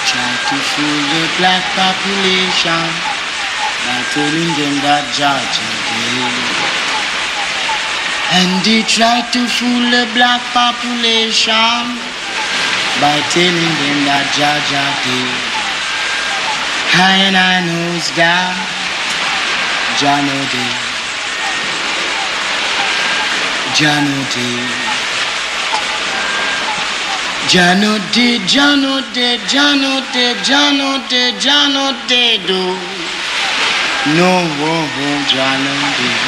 try to fool the black population by telling them that Georgia dead. And they try to fool the black population by telling them that Georgia dead. And I knows that Jah no dead. Jah no dead. Jah no dead, Jah no dead, Jah no dead, Jah no dead, Jah no dead, oh. No, Jah no dead.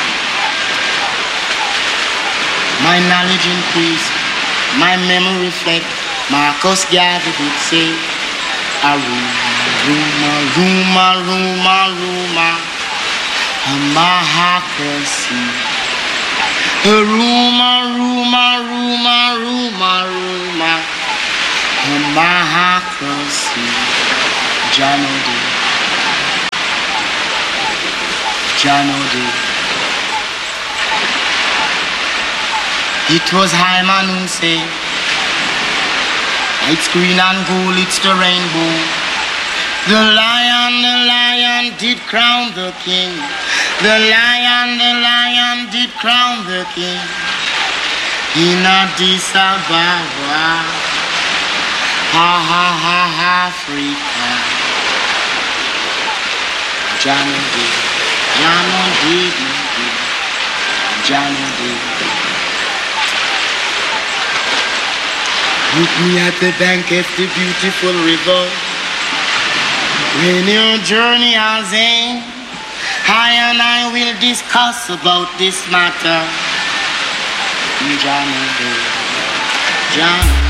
My knowledge increase, my memory reflect. Marcus Garvey did say, a rumor, a mahacracy. A rumor, a mahacracy. Jah no dead. Jah no dead. It was Hyman who said, it's green and gold, it's the rainbow. The lion did crown the king. The lion did crown the king. In Addis Ababa, Africa. Jah no dead, Jah no dead, Jah no dead. Meet me at the bank of the beautiful river. When your journey has ended, I and I will discuss about this matter. Jah no dead, Jah no